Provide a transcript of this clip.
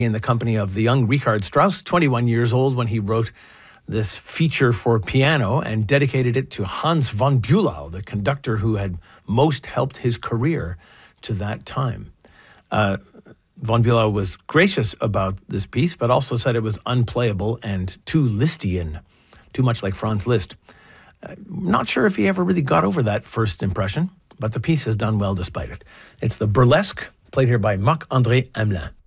in the company of the young Richard Strauss, 21 years old when he wrote this feature for piano and dedicated it to Hans von Bülow, the conductor who had most helped his career to that time. Von Bülow was gracious about this piece, but also said it was unplayable and too Lisztian, too much like Franz Liszt. Not sure if he ever really got over that first impression, but the piece has done well despite it. It's the Burlesque, played here by Marc-André Hamelin.